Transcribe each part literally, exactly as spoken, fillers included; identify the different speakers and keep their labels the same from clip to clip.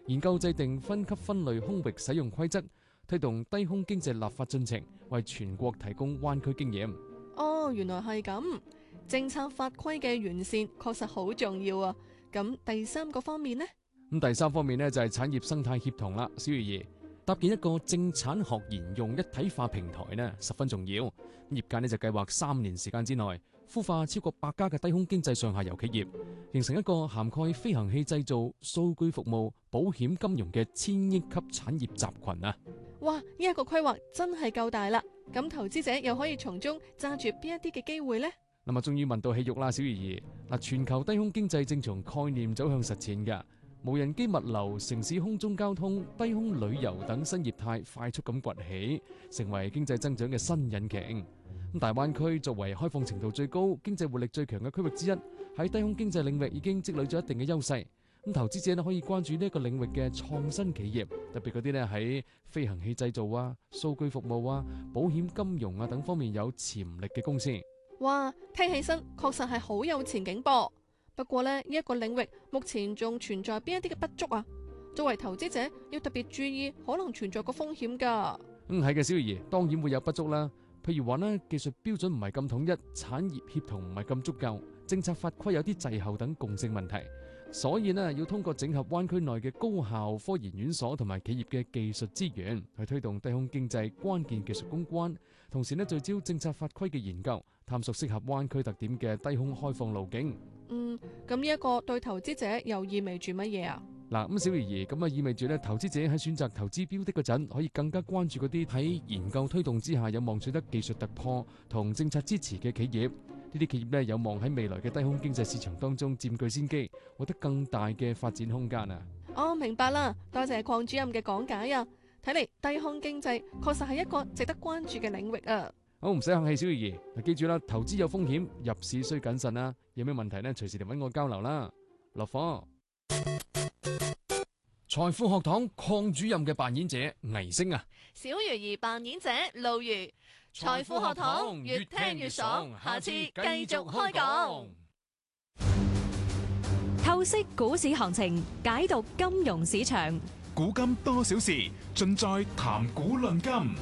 Speaker 1: 研究制定分級分類空域使用規則，推動低空經濟立法進程，為全國提供灣區經驗。
Speaker 2: 哦，原來係咁，政策法規嘅完善確實好重要啊。咁第三個方面呢？
Speaker 1: 咁第三方面呢，就係產業生態協同啦。小魚兒，搭建一個政產學研用一體化平台呢，十分重要。業界呢就計劃三年時間之內孵化超過百家嘅低空經濟上下游企業，形成一個涵蓋飛行器製造、數據服務、保險金融嘅千億級產業集群啊！
Speaker 2: 哇，呢一個規劃真係夠大啦！咁投資者又可以從中揸住邊一啲嘅機會呢？
Speaker 1: 嗱，啊，終於問到戲肉啦，小魚兒。嗱，全球低空經濟正從概念走向實踐㗎，無人機物流、城市空中交通、低空旅遊等新業態快速咁崛起，成為經濟增長嘅新引擎。咁大灣區作為開放程度最高、經濟活力最強嘅區域之一，喺低空經濟領域已經積累咗一定嘅優勢。咁投資者咧可以關注呢一個領域嘅創新企業，特別嗰啲咧喺飛行器製造啊、數據服務啊、保險金融啊等方面有潛力嘅公司。
Speaker 2: 哇，聽起身確實係好有前景噃。不過咧，呢一個領域目前仲存在邊一啲嘅不足啊？作為投資者要特別注意，可能存在個風險噶。
Speaker 1: 嗯，係嘅，小魚兒，當然會有不足啦。譬如話呢，技術標準唔係咁統一，產業協同唔係咁足夠，政策法規有啲滯後等共性問題。所以呢，要通過整合灣區內嘅高校、科研院所同埋企業嘅技術資源，去推動低空經濟關鍵技術攻關，同時呢，聚焦政策法規嘅研究，探索適合灣區特點嘅低空開放路徑。
Speaker 2: 嗯，咁呢一個對投資者又意味住乜嘢啊？
Speaker 1: 嗱，咁小魚兒，咁啊意味住咧，投資者喺選擇投資標的嗰陣，可以更加關注嗰啲喺研究推動之下有望取得技術突破同政策支持嘅企業。呢啲企業咧有望喺未來嘅低空經濟市場當中佔據先機，獲得更大嘅發展空間啊！
Speaker 2: 哦，明白啦，多謝鄺主任嘅講解啊！睇嚟低空經濟確實係一個值得關注嘅領域啊！
Speaker 1: 好，唔使客氣，小魚兒，嗱，記住啦，投資有風險，入市需謹慎啊！有咩問題呢？隨時嚟揾我交流啦。落課。財富學堂鄺主任嘅扮演者倪星啊，
Speaker 2: 小魚兒扮演者路如。財富學堂越聽越爽，下次繼續開講。
Speaker 3: 透析股市行情，解讀金融市場，
Speaker 4: 古今多少事，盡在談股論金。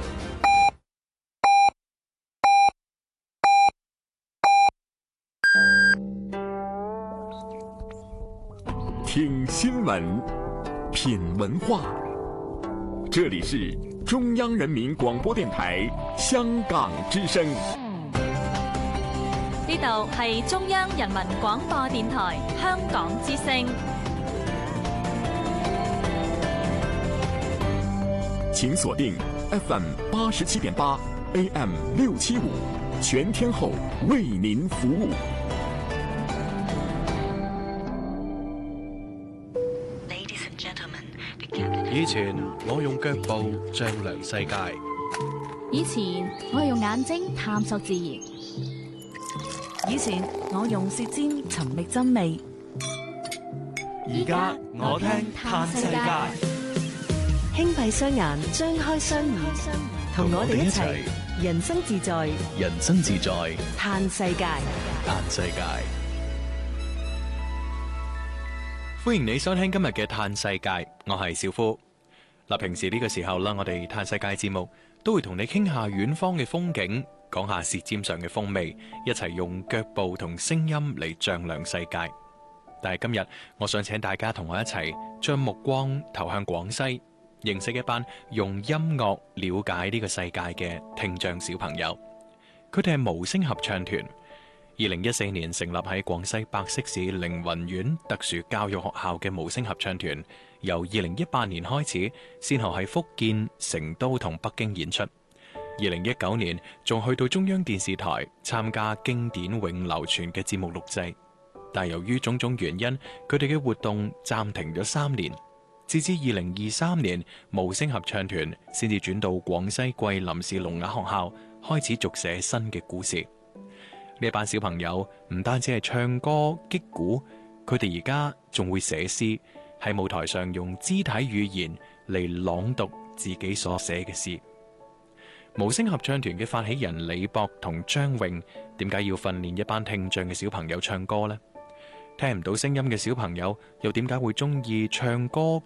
Speaker 5: 聽新聞，品文化，這裡是中央人民廣播電台香港之聲。
Speaker 3: 呢度係中央人民廣播電台香港之聲。
Speaker 5: 請鎖定 F M 八十七點八 A M 六七五，全天候為您服務。
Speaker 6: 以前我用腳步丈量世界，
Speaker 7: 以前我係用眼睛探索自然，
Speaker 8: 以前我用舌尖尋覓真味，
Speaker 9: 而家我聽嘆世界。
Speaker 8: 輕閉雙眼，張開雙耳，同我哋一齊人生自在，
Speaker 6: 人生自在
Speaker 8: 嘆世界，
Speaker 6: 嘆世界。歡迎你收聽今日嘅嘆世界，我係小夫。嗱，平時呢個時候啦，我哋嘆世界節目都會同你傾下遠方嘅風景，講下舌尖上嘅風味，一齊用腳步同聲音嚟丈量世界。但係今日，我想請大家同我一齊將目光投向廣西，認識一班用音樂了解呢個世界嘅聽障小朋友。佢哋係無聲合唱團。二零一四年成立喺廣西百色市凌雲縣特殊教育學校嘅無聲合唱團，由二零一八年開始，先後喺福建、成都同北京演出。二零一九年仲去到中央電視台參加經典永流傳嘅節目錄製，但由於種種原因，佢哋嘅活動暫停咗三年，直至二零二三年，無聲合唱團先至轉到廣西桂林市聾啞學校，開始續寫新嘅故事。呢班小朋友唔單止係唱歌擊鼓，佢哋而家仲會寫詩，喺舞台上用肢體語言嚟朗讀自己所寫嘅詩。無聲合唱團嘅發起人李博同張穎，點解要訓練一班聽障嘅小朋友唱歌呢？聽唔到聲音嘅小朋友又點解會中意唱歌